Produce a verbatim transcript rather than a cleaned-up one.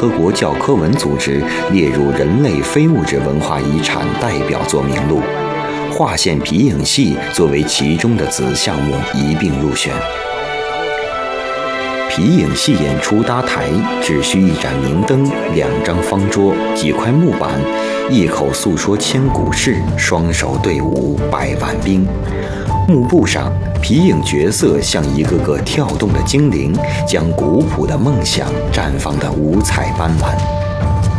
合国教科文组织列入人类非物质文化遗产代表作名录，划线皮影戏作为其中的子项目一并入选。皮影戏演出搭台只需一盏明灯、两张方桌、几块木板，一口诉说千古事，双手对舞百万兵。幕布上，皮影角色像一个个跳动的精灵，将古朴的梦想绽放得五彩斑斓。